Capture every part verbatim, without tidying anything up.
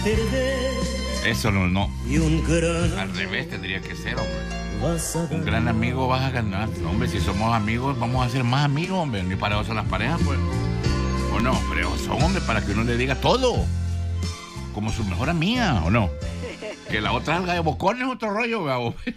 perder. Eso no, no. Y un gran Al revés tendría que ser, hombre. Un gran amigo vas a ganar. Hombre, si somos amigos, vamos a ser más amigos, hombre. Ni para eso son las parejas, pues. ¿O no? Pero son, hombre, para que uno le diga todo. Como su mejor amiga, ¿o no? Que la otra alga de bocón es otro rollo, Gabo. ¿Qué,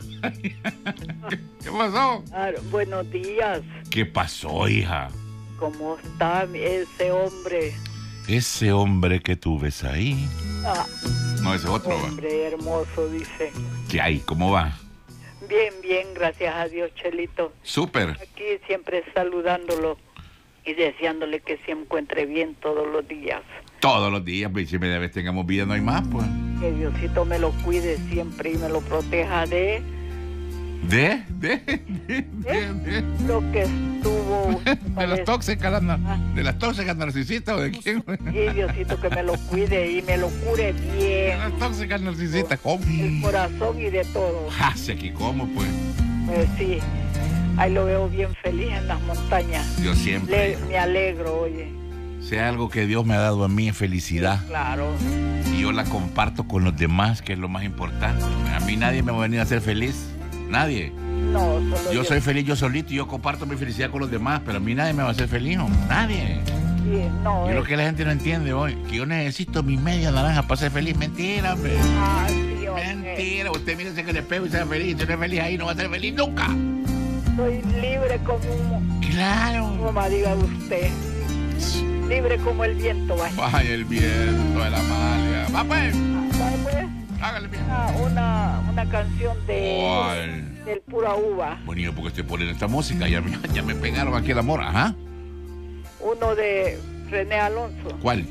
¿Qué pasó? Ah, buenos días. ¿Qué pasó, hija? ¿Cómo está ese hombre? Ese hombre que tú ves ahí. Ah, no, ese es otro. hombre ¿va? hermoso, dice. ¿Qué hay? ¿Cómo va? Bien, bien, gracias a Dios, Chelito. Súper. Aquí siempre saludándolo y deseándole que se encuentre bien todos los días. Todos los días, pues, si me tengamos vida no hay más, pues. Que Diosito me lo cuide siempre y me lo proteja de... ¿De? ¿De? ¿De? ¿De? ¿De? Lo que estuvo... ¿De las tóxicas, ¿Ah? ¿De las tóxicas narcisistas o de quién? Sí, Diosito, que me lo cuide y me lo cure bien. ¿De las tóxicas narcisistas? ¿Cómo? El corazón y de todo. Ah, sí, aquí cómo, pues. Pues sí, ahí lo veo bien feliz en las montañas. Yo siempre. Le, me alegro, oye. Sea algo que Dios me ha dado a mí es felicidad. Sí, claro. Y yo la comparto con los demás, que es lo más importante. A mí nadie me va a venir a hacer feliz. Nadie. No, solo yo. yo soy feliz yo solito y yo comparto mi felicidad con los demás, pero a mí nadie me va a hacer feliz, ¿no? Nadie. Sí, no. Y es... lo que la gente no entiende hoy, que yo necesito mi media naranja para ser feliz. Mentira, hombre. Ah, sí, hombre. Mentira. Usted mírese que el espejo y sea feliz. Si no es feliz ahí, no va a ser feliz nunca. Soy libre como un... Claro. Como diga usted. Libre como el viento, vaya. Vaya el viento de la malia. Va pues. Ah, pues. Hágale bien. Una, una, una canción de... ¿Cuál? Del Pura Uva. Bueno, yo porque estoy poniendo esta música. Ya, ya me pegaron aquí el amor. Ajá. Uno de René Alonso. ¿Cuál?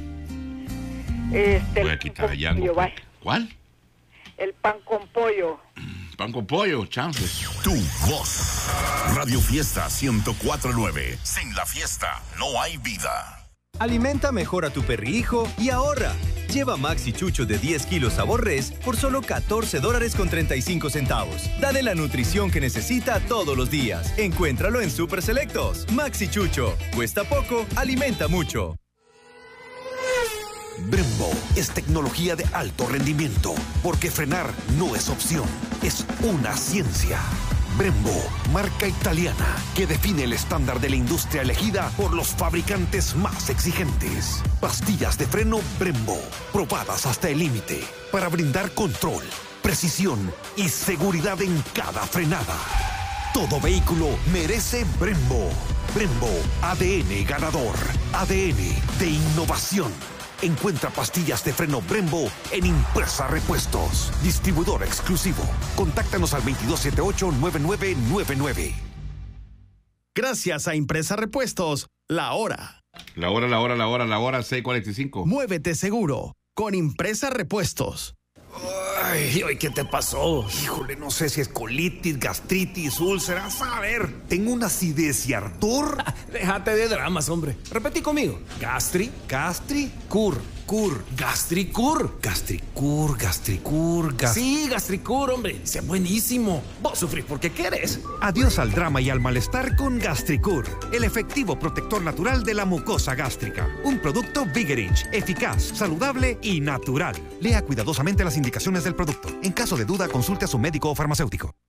Este, voy a quitar a Yango. ¿Cuál? El pan con pollo. Pan con pollo, chances. Tu voz. Radio Fiesta ciento cuatro punto nueve. Sin la fiesta no hay vida. Alimenta mejor a tu perrihijo y ahorra. Lleva Maxi Chucho de diez kilos sabor res por solo catorce dólares con treinta y cinco centavos. Dale la nutrición que necesita todos los días. Encuéntralo en Super Selectos. Maxi Chucho. Cuesta poco, alimenta mucho. Brembo es tecnología de alto rendimiento, porque frenar no es opción, es una ciencia. Brembo, marca italiana que define el estándar de la industria elegida por los fabricantes más exigentes. Pastillas de freno Brembo, probadas hasta el límite, para brindar control, precisión y seguridad en cada frenada. Todo vehículo merece Brembo. Brembo, A D N ganador, A D N de innovación. Encuentra pastillas de freno Brembo en Impresa Repuestos. Distribuidor exclusivo. Contáctanos al veintidós setenta y ocho, noventa y nueve noventa y nueve. Gracias a Impresa Repuestos, la hora. La hora, la hora, la hora, la hora, seis cuarenta y cinco. Muévete seguro con Impresa Repuestos. Ay, ay, ¿qué te pasó? Híjole, no sé si es colitis, gastritis, úlceras. A ver, tengo una acidez y ardor. Déjate de dramas, hombre. Repetí conmigo. Gastri, Gastri, cur, cur, gastricur. Gastricur, gastricur, gas... Sí, gastricur, hombre. Es buenísimo. Vos sufrís porque querés. Adiós al drama y al malestar con Gastricur, el efectivo protector natural de la mucosa gástrica. Un producto Vigerich, eficaz, saludable y natural. Lea cuidadosamente las indicaciones del producto. En caso de duda, consulte a su médico o farmacéutico.